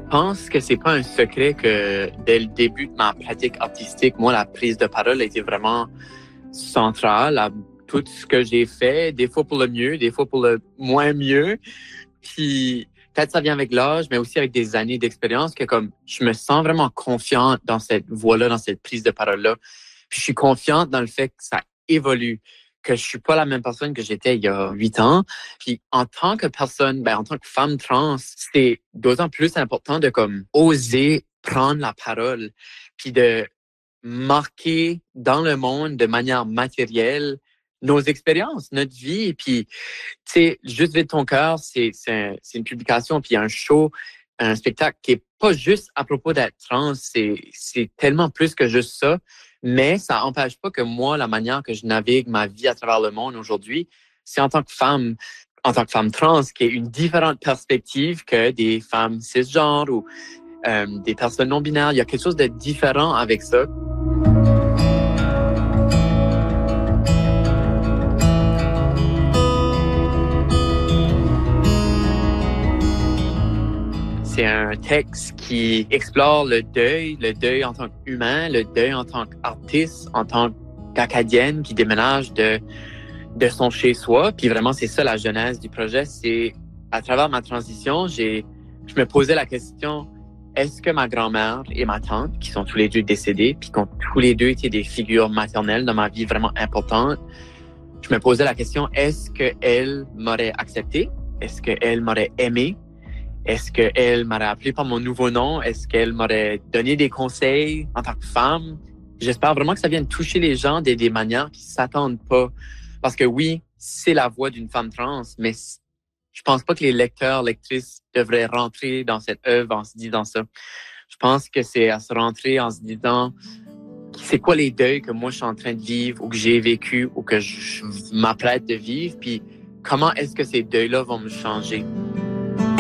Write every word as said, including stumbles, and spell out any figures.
pense que c'est pas un secret que dès le début de ma pratique artistique, moi, la prise de parole a été vraiment centrale à tout ce que j'ai fait, des fois pour le mieux, des fois pour le moins mieux. Puis peut-être ça vient avec l'âge, mais aussi avec des années d'expérience que comme je me sens vraiment confiante dans cette voie-là, dans cette prise de parole-là. Puis je suis confiante dans le fait que ça évolue, que je suis pas la même personne que j'étais il y a huit ans. Puis en tant que personne, ben en tant que femme trans, c'est d'autant plus important de comme oser prendre la parole, puis de marquer dans le monde de manière matérielle nos expériences, notre vie. Puis, tu sais, Juste Vide ton cœur, c'est, c'est, un, c'est une publication, puis un show, un spectacle qui est pas juste à propos d'être trans, c'est, c'est tellement plus que juste ça. Mais ça n'empêche pas que moi, la manière que je navigue ma vie à travers le monde aujourd'hui, c'est en tant que femme, en tant que femme trans, qui est une différente perspective que des femmes cisgenres ou euh, des personnes non-binaires. Il y a quelque chose de différent avec ça. C'est un texte qui explore le deuil, le deuil en tant qu'humain, le deuil en tant qu'artiste, en tant qu'acadienne qui déménage de, de son chez-soi. Puis vraiment, c'est ça la genèse du projet. C'est à travers ma transition, j'ai, je me posais la question, est-ce que ma grand-mère et ma tante, qui sont tous les deux décédés, puis qui ont tous les deux été des figures maternelles dans ma vie vraiment importantes, je me posais la question, est-ce qu'elles m'auraient accepté? Est-ce qu'elles m'auraient aimé? Est-ce qu'elle m'aurait appelé par mon nouveau nom? Est-ce qu'elle m'aurait donné des conseils en tant que femme? J'espère vraiment que ça vienne toucher les gens de des manières qui s'attendent pas. Parce que oui, c'est la voix d'une femme trans, mais je pense pas que les lecteurs, lectrices devraient rentrer dans cette œuvre en se disant ça. Je pense que c'est à se rentrer en se disant c'est quoi les deuils que moi je suis en train de vivre ou que j'ai vécu ou que je m'apprête de vivre, puis comment est-ce que ces deuils-là vont me changer?